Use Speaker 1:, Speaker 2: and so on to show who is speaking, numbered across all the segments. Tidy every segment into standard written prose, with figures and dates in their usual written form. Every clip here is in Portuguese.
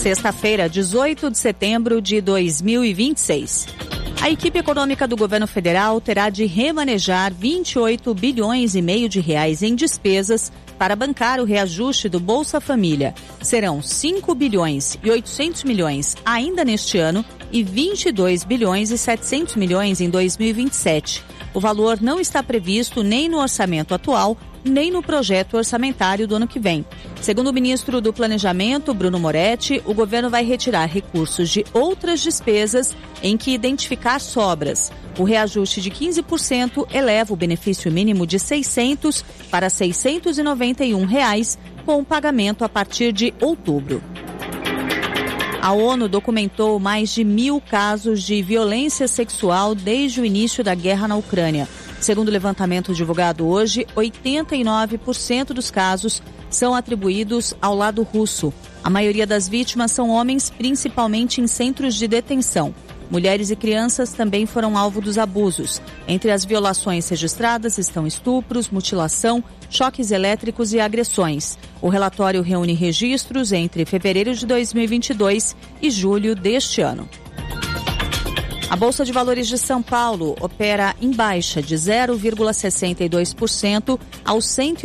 Speaker 1: Sexta-feira, 18 de setembro de 2026. A equipe econômica do governo federal terá de remanejar 28 bilhões e meio de reais em despesas para bancar o reajuste do Bolsa Família. Serão 5 bilhões e 800 milhões ainda neste ano e 22 bilhões e 700 milhões em 2027. O valor não está previsto nem no orçamento atual, nem no projeto orçamentário do ano que vem. Segundo o ministro do Planejamento, Bruno Moretti, o governo vai retirar recursos de outras despesas em que identificar sobras. O reajuste de 15% eleva o benefício mínimo de R$ 600 para R$ 691, com pagamento a partir de outubro. A ONU documentou mais de 1.000 casos de violência sexual desde o início da guerra na Ucrânia. Segundo o levantamento divulgado hoje, 89% dos casos são atribuídos ao lado russo. A maioria das vítimas são homens, principalmente em centros de detenção. Mulheres e crianças também foram alvo dos abusos. Entre as violações registradas estão estupros, mutilação, choques elétricos e agressões. O relatório reúne registros entre fevereiro de 2022 e julho deste ano. A Bolsa de Valores de São Paulo opera em baixa de 0,62% aos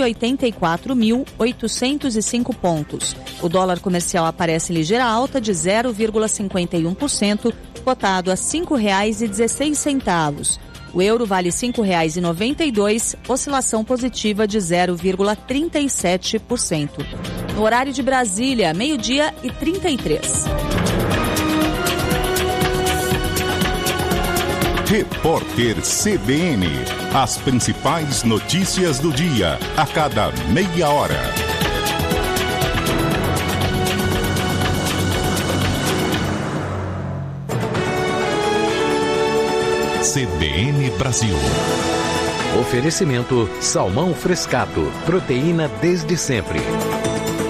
Speaker 1: 184.805 pontos. O dólar comercial aparece em ligeira alta de 0,51%, cotado a R$ 5,16. O euro vale R$ 5,92, oscilação positiva de 0,37%. No horário de Brasília, 12:33.
Speaker 2: Repórter CBN. As principais notícias do dia, a cada meia hora. CBN Brasil.
Speaker 3: Oferecimento Salmão Frescato. Proteína desde sempre.